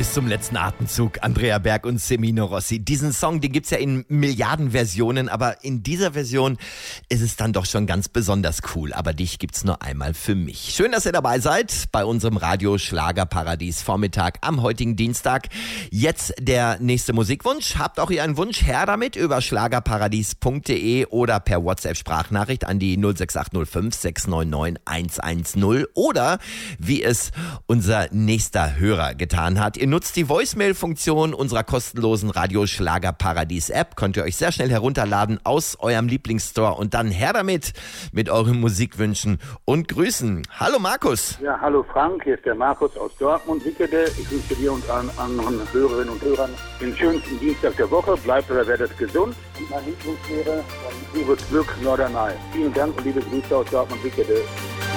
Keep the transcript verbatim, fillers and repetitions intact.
bis zum letzten Atemzug. Andrea Berg und Semino Rossi. Diesen Song, den gibt's ja in Milliarden Versionen, aber in dieser Version ist es dann doch schon ganz besonders cool. Aber dich gibt's nur einmal für mich. Schön, dass ihr dabei seid bei unserem Radio Schlagerparadies Vormittag am heutigen Dienstag. Jetzt der nächste Musikwunsch. Habt auch ihr einen Wunsch? Her damit über schlagerparadies punkt de oder per WhatsApp-Sprachnachricht an die null sechs acht null fünf sechs neun neun eins eins null oder wie es unser nächster Hörer getan hat. Ihr nutzt die Voicemail-Funktion unserer kostenlosen Radio Schlagerparadies App. Könnt ihr euch sehr schnell herunterladen aus eurem Lieblingsstore und dann her damit mit euren Musikwünschen und Grüßen. Hallo Markus. Ja, hallo Frank, hier ist der Markus aus Dortmund, Wickede. Ich wünsche dir und allen anderen Hörerinnen und Hörern den schönsten Dienstag der Woche. Bleibt oder werdet gesund. Und mein Lieblingswäre, pures Glück, Norderney. Vielen Dank und liebe Grüße aus Dortmund, Wickede.